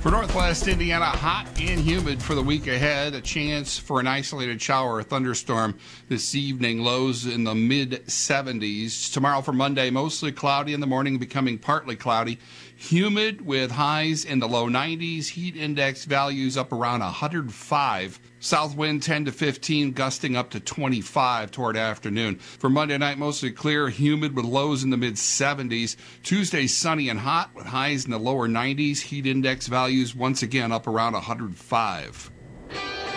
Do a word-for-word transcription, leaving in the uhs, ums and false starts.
For Northwest Indiana, hot and humid for the week ahead. A chance for an isolated shower or thunderstorm this evening. Lows in the mid seventies. Tomorrow for Monday, mostly cloudy in the morning, becoming partly cloudy. Humid with highs in the low nineties. Heat index values up around one hundred five. South wind ten to fifteen, gusting up to twenty-five toward afternoon. For Monday night, mostly clear, humid with lows in the mid seventies. Tuesday, sunny and hot with highs in the lower nineties. Heat index values once again up around one hundred five.